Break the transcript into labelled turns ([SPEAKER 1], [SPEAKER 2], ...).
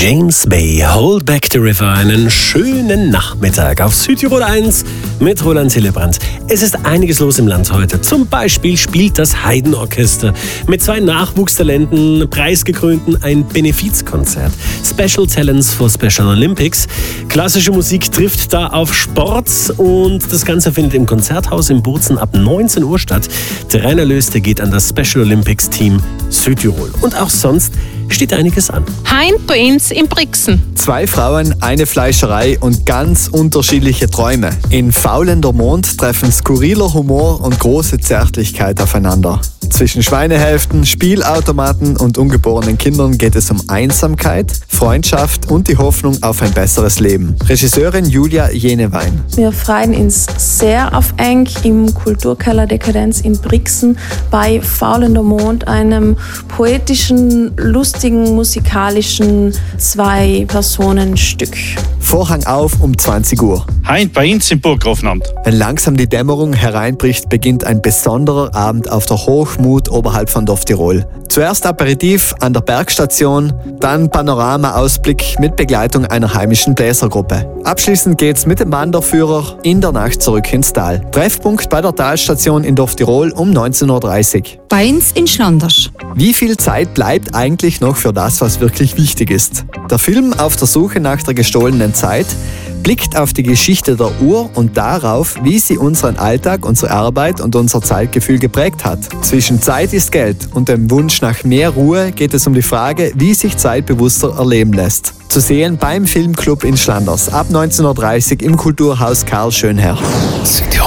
[SPEAKER 1] James Bay, Hold Back the River. Einen schönen Nachmittag auf Südtirol 1 mit Roland Hillebrand. Es ist einiges los im Land heute. Zum Beispiel spielt das Haydn-Orchester mit 2 Nachwuchstalenten, preisgekrönten, ein Benefizkonzert. Special Talents for Special Olympics. Klassische Musik trifft da auf Sport und das Ganze findet im Konzerthaus in Bozen ab 19 Uhr statt. Der Reinerlös, der geht an das Special Olympics Team Südtirol. Und auch sonst steht einiges an.
[SPEAKER 2] Heint bei uns in Brixen.
[SPEAKER 3] 2 Frauen, eine Fleischerei und ganz unterschiedliche Träume. In Faulender Mond treffen skurriler Humor und große Zärtlichkeit aufeinander. Zwischen Schweinehälften, Spielautomaten und ungeborenen Kindern geht es um Einsamkeit, Freundschaft und die Hoffnung auf ein besseres Leben. Regisseurin Julia Jenewein.
[SPEAKER 4] Wir freuen uns sehr auf eng im Kulturkeller Dekadenz in Brixen bei Faulender Mond, einem poetischen, lustigen, musikalischen 2-Personen-Stück.
[SPEAKER 3] Vorhang auf um 20 Uhr.
[SPEAKER 5] Heint bei uns im Burggrafenamt.
[SPEAKER 3] Wenn langsam die Dämmerung hereinbricht, beginnt ein besonderer Abend auf der Hochmut oberhalb von Dorf Tirol. Zuerst Aperitif an der Bergstation, dann Panorama-Ausblick mit Begleitung einer heimischen Bläsergruppe. Abschließend geht's mit dem Wanderführer in der Nacht zurück ins Tal. Treffpunkt bei der Talstation in Dorf Tirol um 19.30 Uhr.
[SPEAKER 2] Bei uns in Schlanders.
[SPEAKER 3] Wie viel Zeit bleibt eigentlich noch für das, was wirklich wichtig ist? Der Film Auf der Suche nach der gestohlenen Zeit blickt auf die Geschichte der Uhr und darauf, wie sie unseren Alltag, unsere Arbeit und unser Zeitgefühl geprägt hat. Zwischen Zeit ist Geld und dem Wunsch nach mehr Ruhe geht es um die Frage, wie sich Zeit bewusster erleben lässt. Zu sehen beim Filmclub in Schlanders ab 19.30 Uhr im Kulturhaus Karl Schönherr.